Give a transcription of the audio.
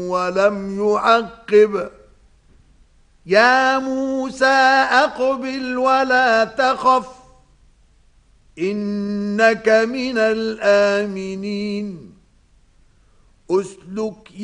ولم يعقب يا موسى أقبل ولا تخف إنك من الآمنين أسلك